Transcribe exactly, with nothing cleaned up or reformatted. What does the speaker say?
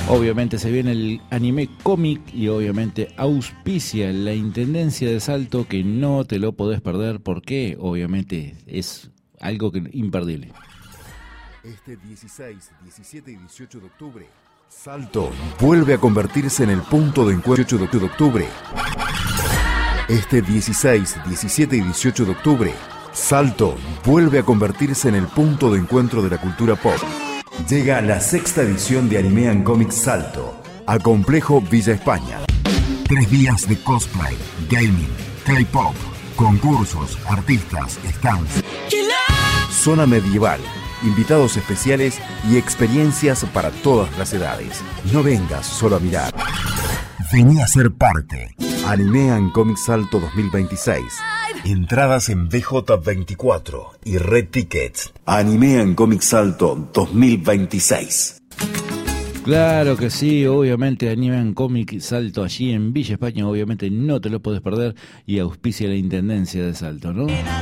Obviamente se viene el anime cómic y obviamente auspicia la Intendencia de Salto, que no te lo podés perder porque obviamente es algo que imperdible. Este dieciséis, diecisiete y dieciocho de octubre, Salto vuelve a convertirse en el punto de encuentro de octubre. Este dieciséis, diecisiete y dieciocho de octubre, Salto vuelve a convertirse en el punto de encuentro de la cultura pop. Llega la sexta edición de Anime and Comics Salto a Complejo Villa España. Tres días de cosplay, gaming, K-pop, concursos, artistas, stands, zona medieval, invitados especiales y experiencias para todas las edades. No vengas solo a mirar. Vení a ser parte. Anime and Comics Salto dos mil veintiséis. Entradas en B J veinticuatro y Red Tickets. Anime and Comics Salto dos mil veintiséis. Claro que sí, obviamente Anime and Comics Salto allí en Villa España, obviamente no te lo puedes perder y auspicia la Intendencia de Salto, ¿no?